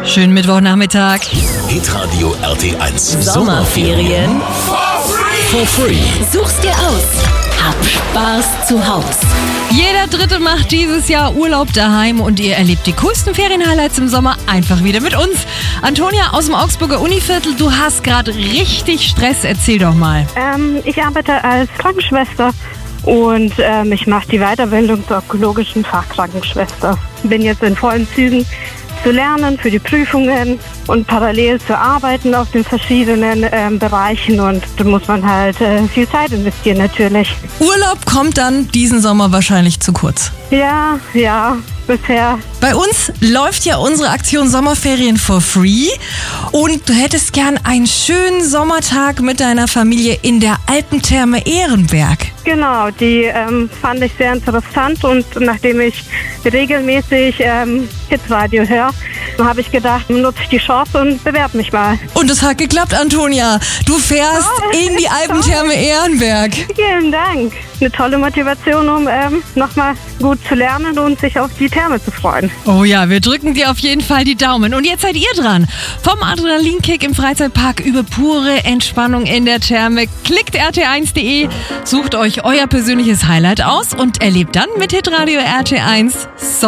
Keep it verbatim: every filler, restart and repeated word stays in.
Schönen Mittwochnachmittag. Hitradio R T eins Sommerferien for free. Such's dir aus. Hab Spaß zu Haus. Jeder Dritte macht dieses Jahr Urlaub daheim und ihr erlebt die coolsten Ferienhighlights im Sommer einfach wieder mit uns. Antonia aus dem Augsburger Univiertel, du hast gerade richtig Stress. Erzähl doch mal. Ähm, ich arbeite als Krankenschwester und ähm, ich mache die Weiterbildung zur ökologischen Fachkrankenschwester. Bin jetzt in vollen Zügen zu lernen für die Prüfungen und parallel zu arbeiten auf den verschiedenen ähm, Bereichen, und da muss man halt äh, viel Zeit investieren natürlich. Urlaub kommt dann diesen Sommer wahrscheinlich zu kurz. Ja, ja, bisher. Bei uns läuft ja unsere Aktion Sommerferien for free und du hättest gern einen schönen Sommertag mit deiner Familie in der Alpentherme Ehrenberg. Genau, die ähm, fand ich sehr interessant, und nachdem ich regelmäßig ähm, Hitradio höre, habe ich gedacht, nutze ich die Chance und bewerbe mich mal. Und es hat geklappt, Antonia. Du fährst Oh, in die Alpentherme Ehrenberg. Vielen Dank. Eine tolle Motivation, um ähm, nochmal gut zu lernen und sich auf die Therme zu freuen. Oh ja, wir drücken dir auf jeden Fall die Daumen. Und jetzt seid ihr dran. Vom Adrenalinkick im Freizeitpark über pure Entspannung in der Therme. Klickt r t eins punkt de, sucht euch euer persönliches Highlight aus und erlebt dann mit Hitradio R T eins